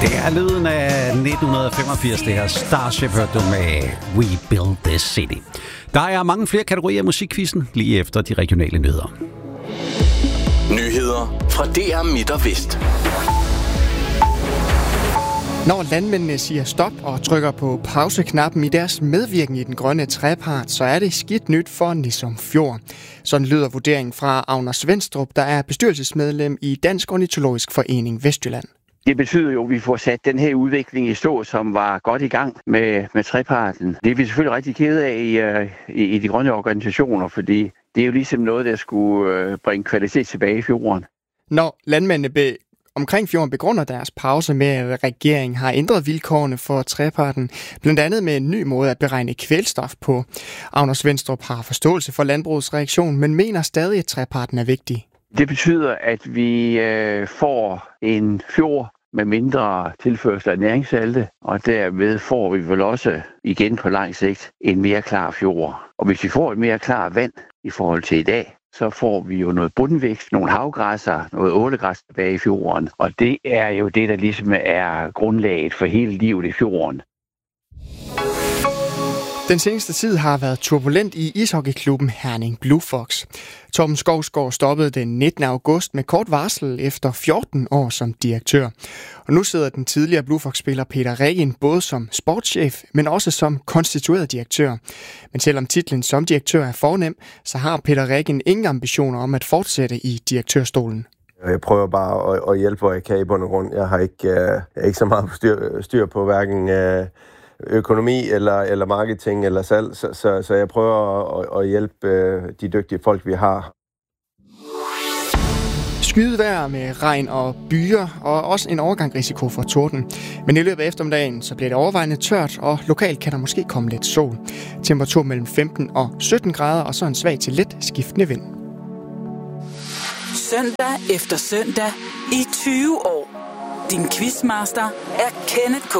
Det er lyden af 1985, det her Starship hørte du med We Build This City. Der er mange flere kategorier af musikquizzen lige efter de regionale nyheder. Nyheder fra DR Midt og Vest. Når landmændene siger stop og trykker på pauseknappen i deres medvirken i den grønne trepart, så er det skidt nyt for Nissum Fjord. Sådan lyder vurderingen fra Agner Svenstrup, der er bestyrelsesmedlem i Dansk Ornitologisk Forening Vestjylland. Det betyder jo, at vi får sat den her udvikling i stå, som var godt i gang med treparten. Det er vi selvfølgelig rigtig kede af i de grønne organisationer, fordi det er jo ligesom noget, der skulle bringe kvalitet tilbage i fjorden. Når landmændene omkring fjorden begrunder deres pause med, at regeringen har ændret vilkårene for treparten, blandt andet med en ny måde at beregne kvælstof på. Agner Svenstrup har forståelse for landbrugets reaktion, men mener stadig, at treparten er vigtig. Det betyder, at vi får en fjord med mindre tilførsel af næringssalte, og derved får vi vel også igen på lang sigt en mere klar fjord. Og hvis vi får et mere klar vand i forhold til i dag, så får vi jo noget bundvækst, nogle havgræsser, noget ålegræs tilbage i fjorden. Og det er jo det, der ligesom er grundlaget for hele livet i fjorden. Den seneste tid har været turbulent i ishockeyklubben Herning Blue Fox. Torben Skovsgaard stoppede den 19. august med kort varsel efter 14 år som direktør. Og nu sidder den tidligere Blue Fox-spiller Peter Regin både som sportschef, men også som konstitueret direktør. Men selvom titlen som direktør er fornem, så har Peter Regin ingen ambitioner om at fortsætte i direktørstolen. Jeg prøver bare at hjælpe, hvor jeg kan i bund og grund. Jeg har ikke så meget styr på hverken økonomi eller marketing eller salg, så jeg prøver at hjælpe de dygtige folk, vi har. Skydevejr med regn og byer, og også en overgangsrisiko for torden. Men i løbet af eftermiddagen så bliver det overvejende tørt, og lokalt kan der måske komme lidt sol. Temperatur mellem 15 og 17 grader, og så en svag til let skiftende vind. Søndag efter søndag i 20 år. Din quizmaster er Kenneth K.